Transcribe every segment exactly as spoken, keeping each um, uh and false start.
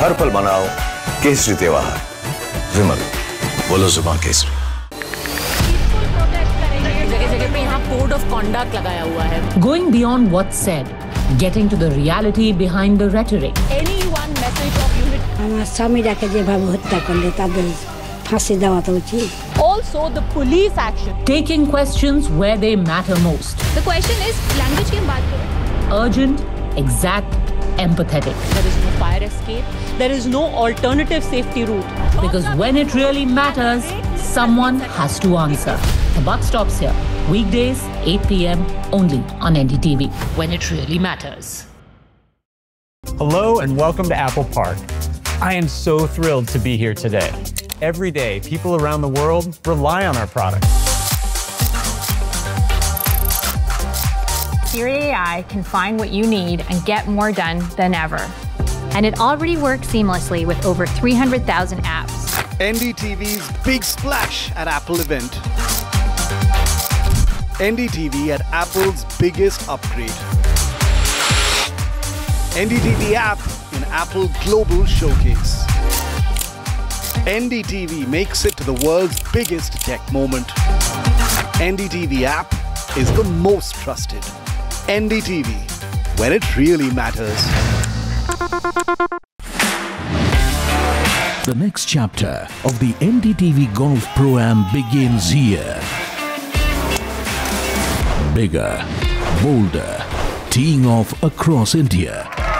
हर पल मनाओ केसरी त्योहार। विमल, बोलो जुबान केसरी। जगह जगह पे यहाँ कोड ऑफ कॉन्डक्ट लगाया हुआ है। Going beyond what's said, getting to the reality behind the rhetoric. Any one message of unity. আমার স্বামীটাকে যেভাবে হত্যা করলে তাদের ফাঁসি দেওয়া তো উচিত। Also the police action. Taking questions where they matter most. The question is, language की हम बात करें। Urgent, exact, empathetic. There is no fire escape. There is no alternative safety route. Because when it really matters, someone has to answer. The buck stops here. Weekdays, eight p m only on N D T V. When it really matters. Hello and welcome to Apple Park. I am so thrilled to be here today. Every day, people around the world rely on our products. Siri A I can find what you need and get more done than ever. And it already works seamlessly with over three hundred thousand apps. N D T V's big splash at Apple event. N D T V at Apple's biggest upgrade. N D T V app in Apple Global Showcase. N D T V makes it to the world's biggest tech moment. N D T V app is the most trusted. N D T V, when it really matters. The next chapter of the N D T V Golf Pro-Am begins here. Bigger, bolder, teeing off across India.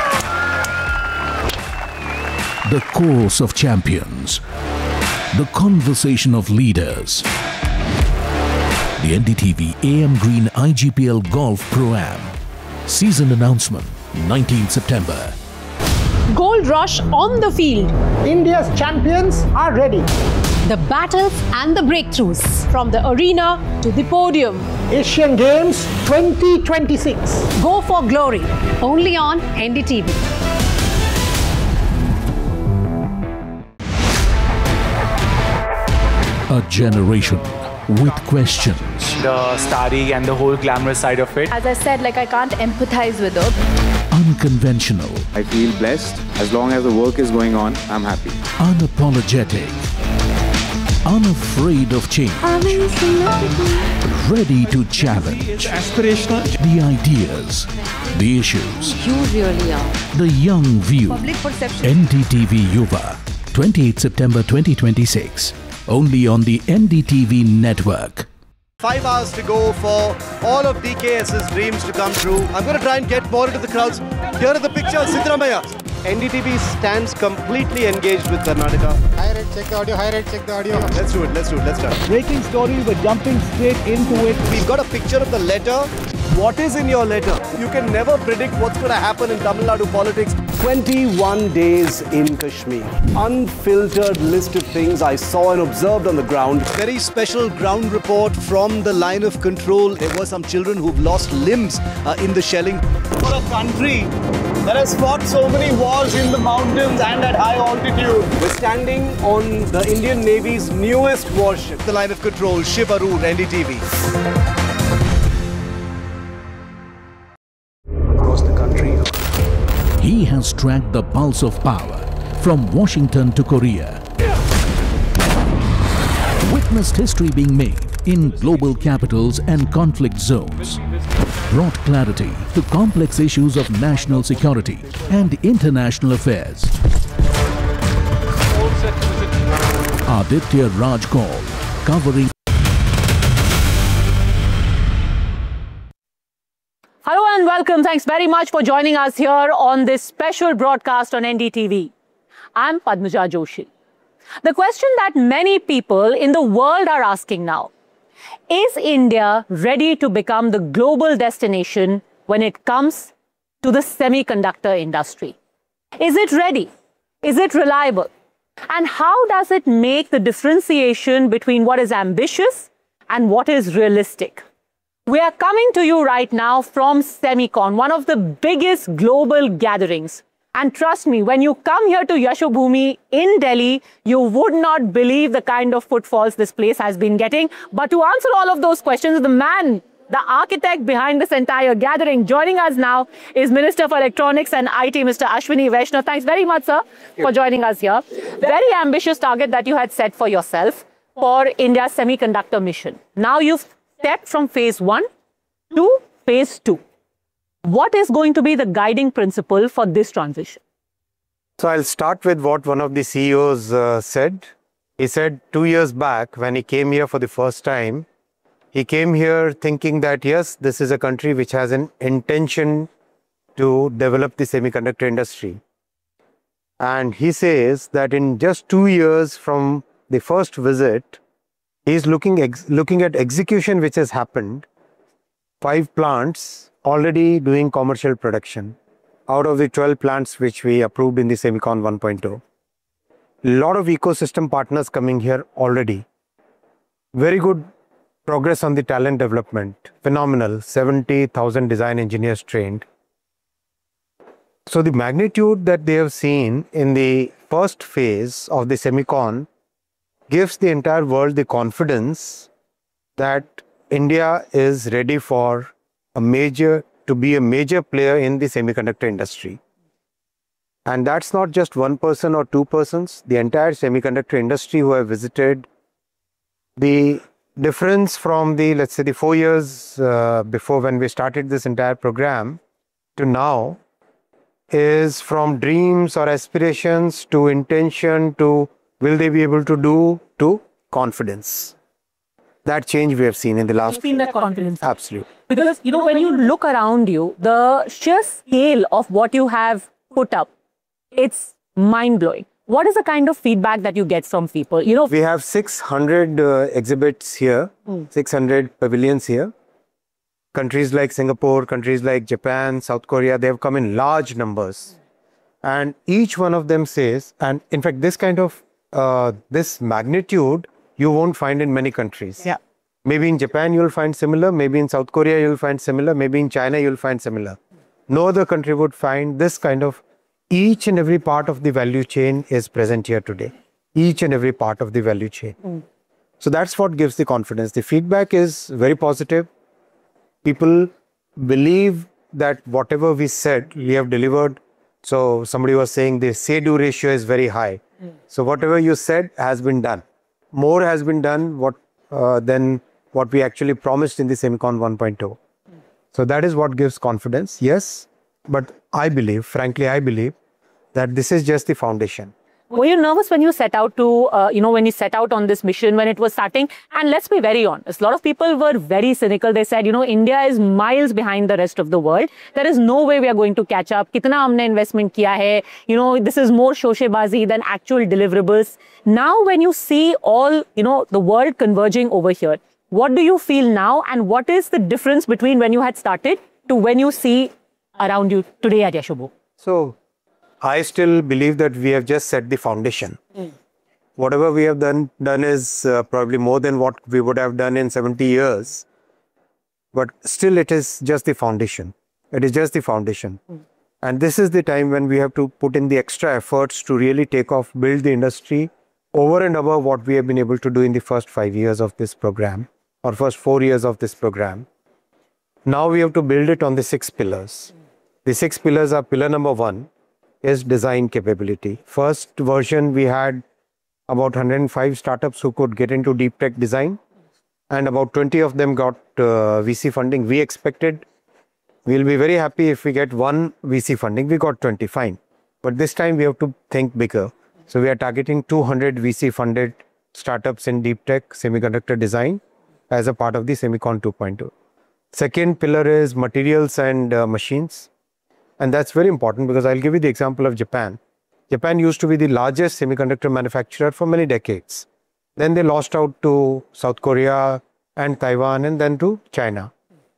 The course of champions. The conversation of leaders. The N D T V A M Green I G P L Golf Pro-Am. Season announcement, nineteenth September. Gold rush on the field. India's champions are ready. The battles and the breakthroughs. From the arena to the podium. Asian Games twenty twenty-six. Go for glory. Only on N D T V. A generation with questions. The starry and the whole glamorous side of it. As I said, like I can't empathize with her. Unconventional. I feel blessed. As long as the work is going on, I'm happy. Unapologetic. Unafraid of change. Ready to challenge. Aspirational. The ideas. The issues. You really are. The young view. Public perception. N D T V Yuva. twenty-eighth September twenty twenty-six. Only on the N D T V network. Five hours to go for all of DKS's dreams to come true. I'm going to try and get more into the crowds. Here are the pictures, Siddaramaiah. N D T V stands completely engaged with Karnataka. High rate, check the audio. High rate, check the audio. Let's do it, let's do it, let's start. Breaking story, we're jumping straight into it. We've got a picture of the letter. What is in your letter? You can never predict what's going to happen in Tamil Nadu politics. twenty-one days in Kashmir. Unfiltered list of things I saw and observed on the ground. Very special ground report from the line of control. There were some children who've lost limbs uh, in the shelling. For a country that has fought so many wars in the mountains and at high altitude. We're standing on the Indian Navy's newest warship. The line of control, Shiv Arur, N D T V. Across the country. He has tracked the pulse of power from Washington to Korea. Witnessed history being made in global capitals and conflict zones. Brought clarity to complex issues of national security and international affairs. Aditya Raj Kaul, covering. Hello and welcome. Thanks very much for joining us here on this special broadcast on N D T V. I'm Padmaja Joshi. The question that many people in the world are asking now: is India ready to become the global destination when it comes to the semiconductor industry? Is it ready? Is it reliable? And how does it make the differentiation between what is ambitious and what is realistic? We are coming to you right now from Semicon, one of the biggest global gatherings. And trust me, when you come here to Yashobhoomi in Delhi, you would not believe the kind of footfalls this place has been getting. But to answer all of those questions, the man the architect behind this entire gathering. Joining us now is Minister for Electronics and I T, Mister Ashwini Vaishnaw. Thanks very much, sir, for joining us here. Very ambitious target that you had set for yourself for India's semiconductor mission. Now you've stepped from phase one to phase two. What is going to be the guiding principle for this transition? So I'll start with what one of the C E Os uh, said. He said two years back when he came here for the first time, he came here thinking that yes, this is a country which has an intention to develop the semiconductor industry. And he says that in just two years from the first visit, he's looking, ex looking at execution which has happened. Five plants already doing commercial production out of the twelve plants which we approved in the Semicon one point oh. Lot of ecosystem partners coming here already. Very good progress on the talent development. Phenomenal. seventy thousand design engineers trained. So the magnitude that they have seen in the first phase of the Semicon gives the entire world the confidence that India is ready for a major, to be a major player in the semiconductor industry. And that's not just one person or two persons, the entire semiconductor industry who have visited. The difference from the, let's say, the four years uh, before when we started this entire program to now is from dreams or aspirations to intention to will they be able to do to confidence. That change we have seen in the last... You've seen that confidence. Absolutely. Because, you know, when you look around you, the sheer scale of what you have put up, it's mind-blowing. What is the kind of feedback that you get from people? You know, we have six hundred uh, exhibits here, mm. six hundred pavilions here. Countries like Singapore, countries like Japan, South Korea, they have come in large numbers. And each one of them says, and in fact, this kind of, uh, this magnitude, you won't find in many countries. Yeah. Maybe in Japan you'll find similar, maybe in South Korea you'll find similar, maybe in China you'll find similar. No other country would find this kind of, each and every part of the value chain is present here today. Each and every part of the value chain. Mm. So that's what gives the confidence. The feedback is very positive. People believe that whatever we said, we have delivered. So somebody was saying the say-do ratio is very high. Mm. So whatever you said has been done. More has been done what, uh, than what we actually promised in the Semicon one point oh. Mm. So that is what gives confidence, yes. But I believe, frankly, I believe that this is just the foundation. Were you nervous when you set out to, uh, you know, when you set out on this mission, when it was starting? And let's be very honest, a lot of people were very cynical. They said, you know, India is miles behind the rest of the world. There is no way we are going to catch up. Kitna humne investment kiya hai? You know, this is more shoshebaazi than actual deliverables. Now, when you see all, you know, the world converging over here, what do you feel now? And what is the difference between when you had started to when you see around you today at Yashobhu? So, I still believe that we have just set the foundation. Mm. Whatever we have done, done is uh, probably more than what we would have done in seventy years. But still it is just the foundation. It is just the foundation. Mm. And this is the time when we have to put in the extra efforts to really take off, build the industry over and above what we have been able to do in the first five years of this program or first four years of this program. Now we have to build it on the six pillars. Mm. The six pillars are pillar number one. Is design capability. First version, we had about one hundred five startups who could get into deep tech design, and about twenty of them got uh, V C funding. We expected we'll be very happy if we get one V C funding. We got twenty, fine. But this time we have to think bigger. So we are targeting two hundred V C funded startups in deep tech semiconductor design as a part of the Semicon two point oh. Second pillar is materials and uh, machines. And that's very important because I'll give you the example of Japan. Japan used to be the largest semiconductor manufacturer for many decades. Then they lost out to South Korea and Taiwan and then to China.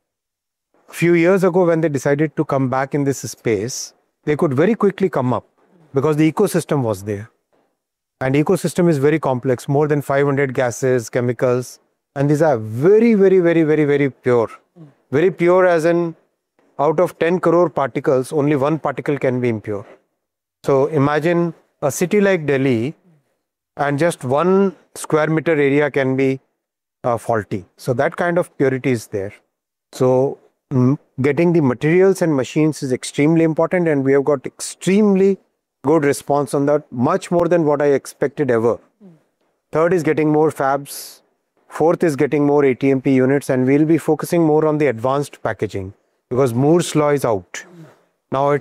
A few years ago when they decided to come back in this space, they could very quickly come up because the ecosystem was there. And ecosystem is very complex, more than five hundred gases, chemicals. And these are very, very, very, very, very pure. Very pure as in out of ten crore particles, only one particle can be impure. So imagine a city like Delhi and just one square meter area can be uh, faulty. So that kind of purity is there. So mm, getting the materials and machines is extremely important, and we have got extremely good response on that, much more than what I expected ever. Third is getting more fabs. Fourth is getting more A T M P units, and we'll be focusing more on the advanced packaging because Moore's law is out. Now it's